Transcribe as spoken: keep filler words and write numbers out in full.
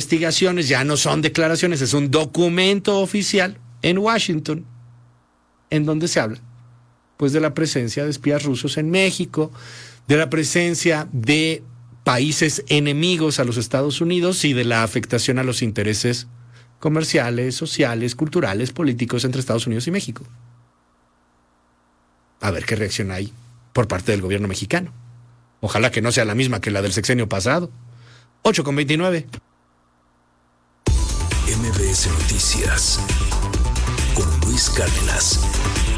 investigaciones, ya no son declaraciones, es un documento oficial en Washington, en donde se habla pues de la presencia de espías rusos en México, de la presencia de países enemigos a los Estados Unidos y de la afectación a los intereses comerciales, sociales, culturales, políticos entre Estados Unidos y México. A ver qué reacción hay por parte del gobierno mexicano. Ojalá que no sea la misma que la del sexenio pasado. ocho con veintinueve. M B S Noticias con Luis Cárdenas.